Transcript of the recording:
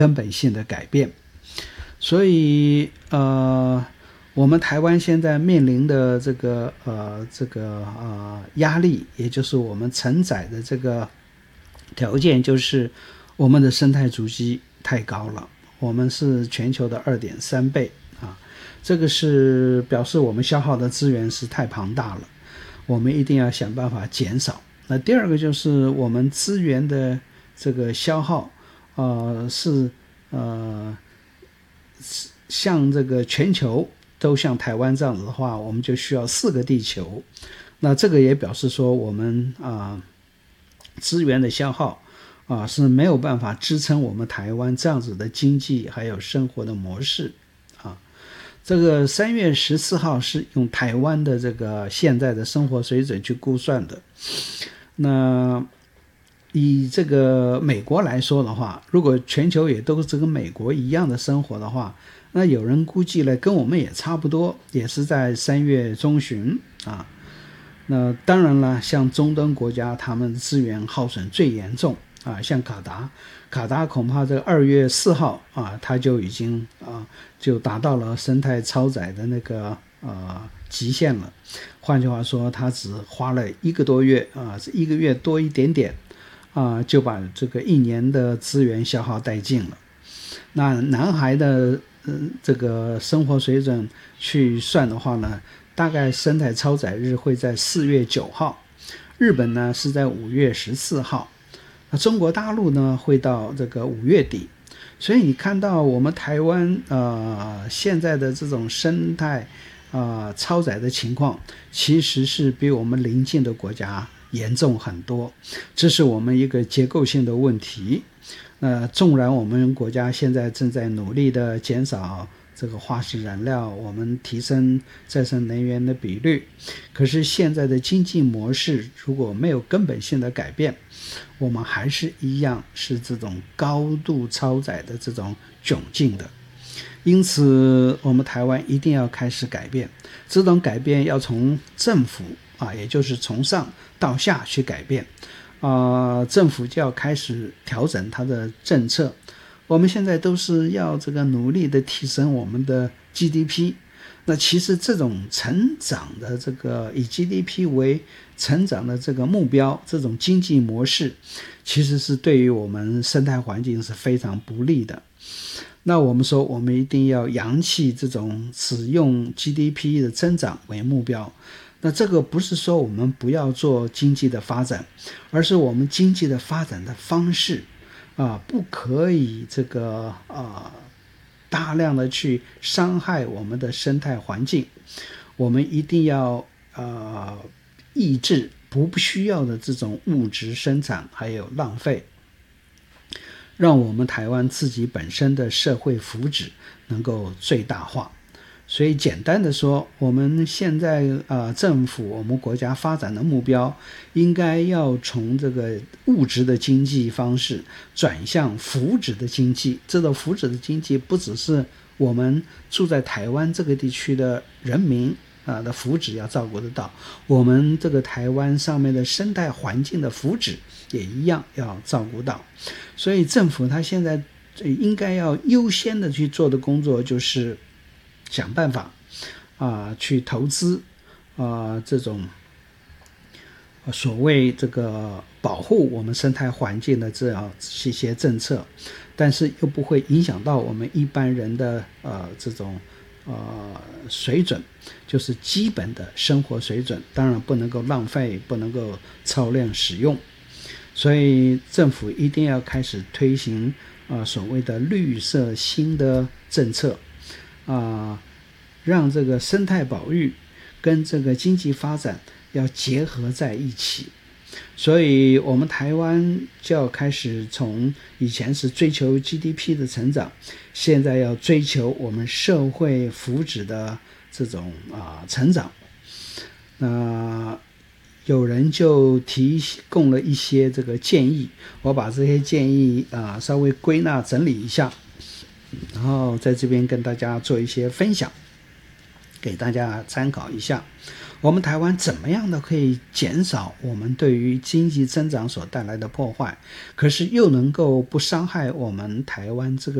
根本性的改变。所以我们台湾现在面临的这个压力，也就是我们承载的这个条件，就是我们的生态足迹太高了，我们是全球的 2.3 倍啊，这个是表示我们消耗的资源是太庞大了，我们一定要想办法减少。那第二个就是我们资源的这个消耗像这个全球都像台湾这样子的话，我们就需要4个地球。那这个也表示说我们资源的消耗是没有办法支撑我们台湾这样子的经济还有生活的模式啊。这个3月14号是用台湾的这个现在的生活水准去估算的。那以这个美国来说的话，如果全球也都是跟美国一样的生活的话，那有人估计了跟我们也差不多，也是在3月中旬啊。那当然了，像中东国家他们资源耗损最严重啊，像卡达恐怕这个2月4号啊，它就已经就达到了生态超载的那个极限了。换句话说，它只花了1个多月1个月多一点点就把这个1年的资源消耗殆尽了。那南海的这个生活水准去算的话呢，大概生态超载日会在4月9号，日本呢是在5月14号，那中国大陆呢会到这个5月底。所以你看到我们台湾现在的这种生态超载的情况，其实是比我们邻近的国家严重很多，这是我们一个结构性的问题。纵然我们国家现在正在努力的减少这个化石燃料，我们提升再生能源的比率，可是现在的经济模式如果没有根本性的改变，我们还是一样是这种高度超载的这种窘境的。因此我们台湾一定要开始改变，这种改变要从政府也就是从上到下去改变政府就要开始调整它的政策。我们现在都是要这个努力的提升我们的 GDP， 那其实这种成长的这个以 GDP 为成长的这个目标，这种经济模式其实是对于我们生态环境是非常不利的。那我们说我们一定要扬弃这种使用 GDP 的增长为目标，那这个不是说我们不要做经济的发展，而是我们经济的发展的方式不可以这个大量的去伤害我们的生态环境。我们一定要抑制不需要的这种物质生产还有浪费，让我们台湾自己本身的社会福祉能够最大化。所以简单的说，我们现在政府我们国家发展的目标应该要从这个物质的经济方式转向福祉的经济。这种福祉的经济不只是我们住在台湾这个地区的人民的福祉要照顾得到，我们这个台湾上面的生态环境的福祉也一样要照顾到。所以政府它现在应该要优先的去做的工作就是想办法去投资这种所谓这个保护我们生态环境的这样一些政策，但是又不会影响到我们一般人的这种水准，就是基本的生活水准，当然不能够浪费，不能够超量使用。所以政府一定要开始推行所谓的绿色新的政策让这个生态保育跟这个经济发展要结合在一起。所以我们台湾就要开始从以前是追求 GDP 的成长，现在要追求我们社会福祉的这种成长。那有人就提供了一些这个建议，我把这些建议稍微归纳整理一下，然后在这边跟大家做一些分享，给大家参考一下。 我们台湾怎么样的可以减少我们对于经济增长所带来的破坏，可是又能够不伤害我们台湾这个